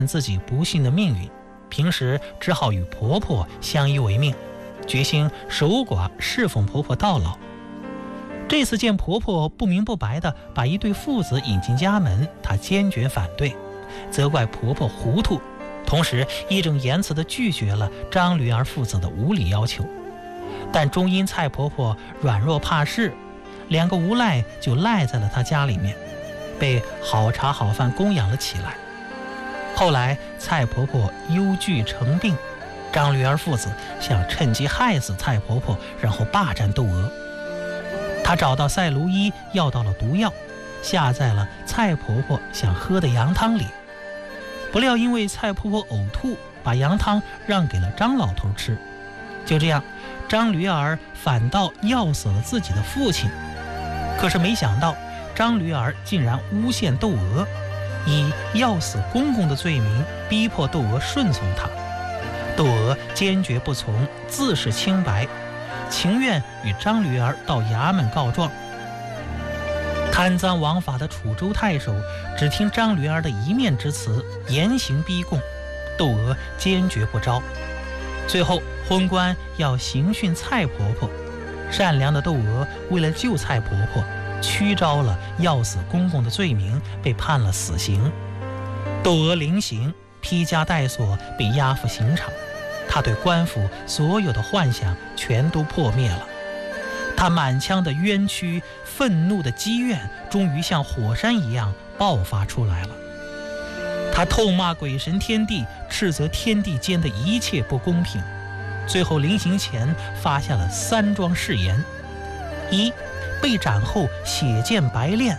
自己不幸的命运，平时只好与婆婆相依为命，决心守寡侍奉婆婆到老。这次见婆婆不明不白地把一对父子引进家门，她坚决反对，责怪婆婆糊涂，同时义正言辞地拒绝了张驴儿父子的无理要求。但终因蔡婆婆软弱怕事，两个无赖就赖在了她家里面，被好茶好饭供养了起来。后来蔡婆婆忧惧成病，张驴儿父子想趁机害死蔡婆婆，然后霸占窦娥。他找到赛卢医要到了毒药，下在了蔡婆婆想喝的羊汤里。不料因为蔡婆婆呕吐，把羊汤让给了张老头吃。就这样，张驴儿反倒药死了自己的父亲。可是没想到，张驴儿竟然诬陷窦娥，以药死公公的罪名逼迫窦娥顺从他。窦娥坚决不从，自是清白，情愿与张驴儿到衙门告状。贪赃枉法的楚州太守只听张驴儿的一面之词，严刑逼供，窦娥坚决不招。最后昏官要刑讯蔡婆婆，善良的窦娥为了救蔡婆婆，屈招了药死公公的罪名，被判了死刑。窦娥临刑，披枷带锁，被押赴刑场。他对官府所有的幻想全都破灭了，他满腔的冤屈、愤怒的积怨终于像火山一样爆发出来了。他痛骂鬼神天地，斥责天地间的一切不公平。最后临刑前发下了3桩誓言：一、被斩后血溅白练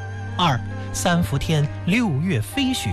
；2、3伏天6月飞雪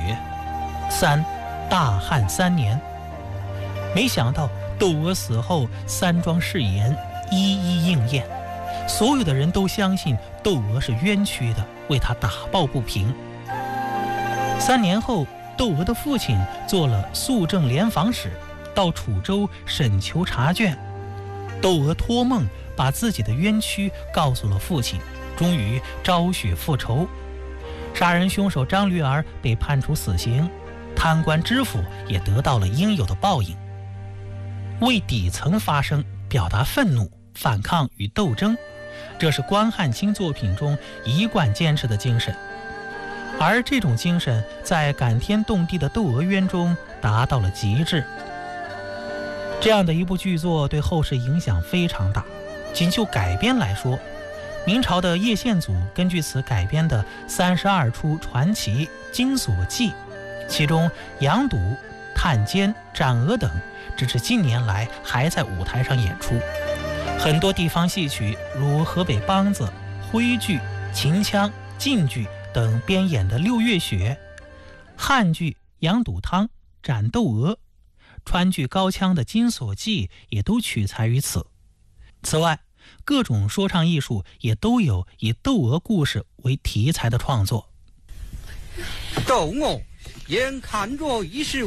；3、大旱3年。没想到窦娥死后3桩誓言一一应验，所有的人都相信窦娥是冤屈的，为她打抱不平。3年后，窦娥的父亲做了肃正廉访使，到楚州审求查卷。窦娥托梦把自己的冤屈告诉了父亲，终于昭雪复仇。杀人凶手张驴儿被判处死刑，贪官知府也得到了应有的报应。为底层发声，表达愤怒、反抗与斗争，这是关汉卿作品中一贯坚持的精神。而这种精神在感天动地的《窦娥冤》中达到了极致。这样的一部剧作对后世影响非常大。仅就改编来说，明朝的叶宪祖根据此改编的32出传奇《金锁记》，其中杨赌、探监、斩娥等直至近年来还在舞台上演出。很多地方戏曲如河北梆子、徽剧、秦腔、晋剧等编演的《六月雪》，汉剧杨赌汤、斩窦娥，川剧高腔的《金锁记》也都取材于此。此外，各种说唱艺术也都有以窦娥故事为题材的创作。 窦娥眼看着已是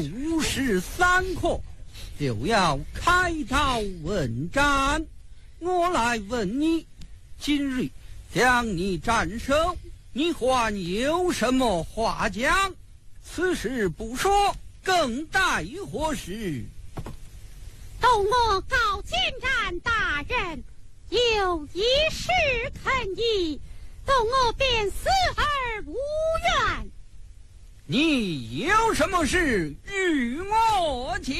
53刻，就要开刀问斩。我来问你，今日将你斩首，你还有什么话讲？此事不说，更待何时？ 窦娥告监斩大人，有一事恳议，窦娥便死而无怨。 你有什么事与我讲？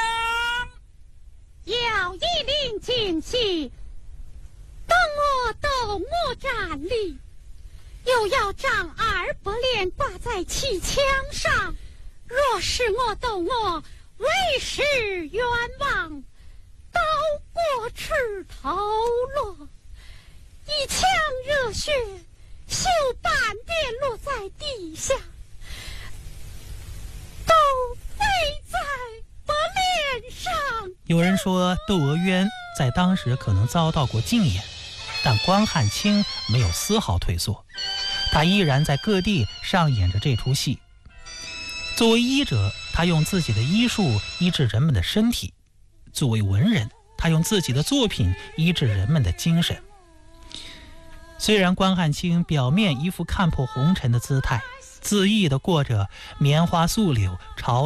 要一领锦旗，窦娥站立，又要将2百链挂在旗墙上。若是我窦娥为时冤枉，刀过枝头落，一腔热血休半点落在地下，都飞在我脸上。 有人说《窦娥冤》在当时可能遭到过禁演，但关汉卿没有丝毫退缩，他依然在各地上演着这出戏。作为医者，他用自己的医术医治人们的身体；作为文人，他用自己的作品医治人们的精神。虽然关汉卿表面一副看破红尘的姿态， 恣意地过着棉花素柳、潮